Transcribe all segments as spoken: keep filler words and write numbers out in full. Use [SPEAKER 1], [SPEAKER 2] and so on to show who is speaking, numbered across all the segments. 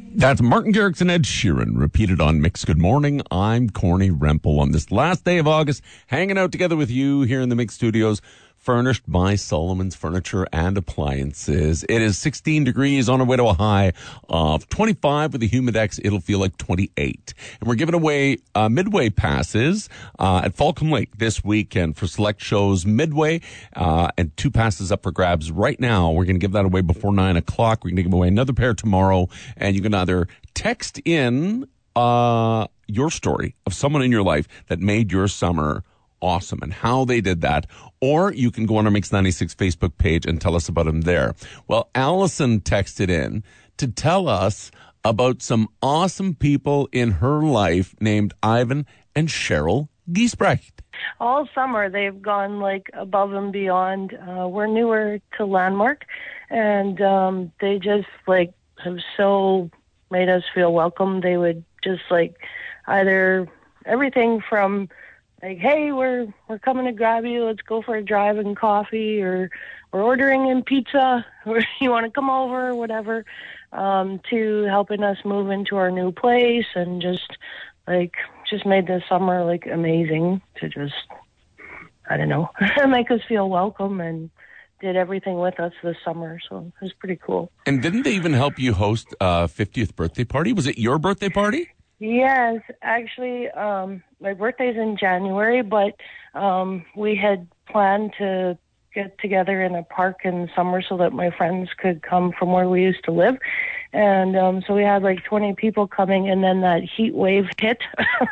[SPEAKER 1] That's Martin Garrix and Ed Sheeran, repeated on Mix. Good morning. I'm Corny Rempel on this last day of August, hanging out together with you here in the Mix Studios, furnished by Solomon's Furniture and Appliances. It is sixteen degrees on our way to a high of twenty-five with the humidex. It'll feel like twenty-eight. And we're giving away uh, Midway passes uh, at Falcon Lake this weekend for select shows Midway, uh, and two passes up for grabs right now. We're going to give that away before nine o'clock. We're going to give away another pair tomorrow, and you can either text in uh, your story of someone in your life that made your summer awesome and how they did that, or you can go on our Mix ninety-six Facebook page and tell us about them there. Well, Allison texted in to tell us about some awesome people in her life named Ivan and Cheryl Giesbrecht.
[SPEAKER 2] All summer they've gone like above and beyond. Uh, we're newer to Landmark, and um, they just like have so made us feel welcome. They would just like either everything from like, hey, we're we're coming to grab you. Let's go for a drive and coffee, or we're ordering in pizza, or you want to come over, or whatever, um, to helping us move into our new place, and just like just made this summer like amazing to just, I don't know, make us feel welcome, and did everything with us this summer. So it was pretty cool.
[SPEAKER 1] And didn't they even help you host a fiftieth birthday party? Was it your birthday party?
[SPEAKER 2] Yes, actually, um, my birthday's in January, but um, we had planned to get together in a park in summer so that my friends could come from where we used to live. And um, so we had like twenty people coming, and then that heat wave hit.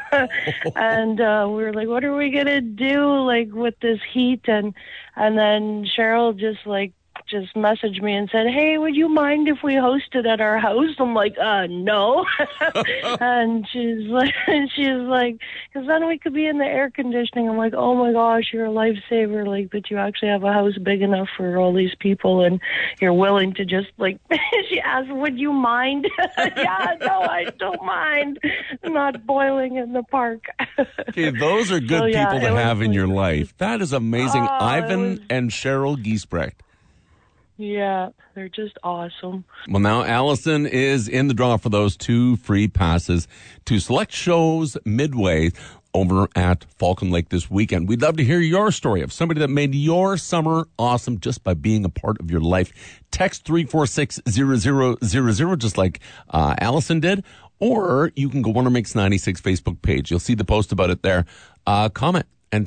[SPEAKER 2] and uh, we were like, what are we going to do like with this heat? And and then Cheryl just like, just messaged me and said, hey, would you mind if we hosted at our house? I'm like, uh, no. And she's like, she's like, because then we could be in the air conditioning. I'm like, oh my gosh, you're a lifesaver, like that you actually have a house big enough for all these people, and you're willing to just like, she asked, would you mind? Yeah, no, I don't mind not boiling in the park.
[SPEAKER 1] Okay, those are good
[SPEAKER 2] so, yeah,
[SPEAKER 1] people to have in
[SPEAKER 2] like,
[SPEAKER 1] your life. That is amazing.
[SPEAKER 2] Oh,
[SPEAKER 1] Ivan
[SPEAKER 2] was...
[SPEAKER 1] and Cheryl Giesbrecht.
[SPEAKER 2] Yeah, they're just awesome.
[SPEAKER 1] Well, now Allison is in the draw for those two free passes to select shows Midway over at Falcon Lake this weekend. We'd love to hear your story of somebody that made your summer awesome just by being a part of your life. Text three four six zero zero zero zero, just like uh, Allison did, or you can go on our Mix ninety-six Facebook page. You'll see the post about it there. Uh, comment.